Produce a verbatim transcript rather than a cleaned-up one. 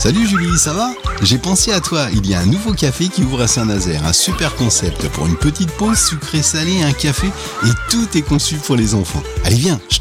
Salut Julie, ça va? J'ai pensé à toi, il y a un nouveau café qui ouvre à Saint-Nazaire, un super concept pour une petite pause sucrée-salée, un café et tout est conçu pour les enfants. Allez viens, je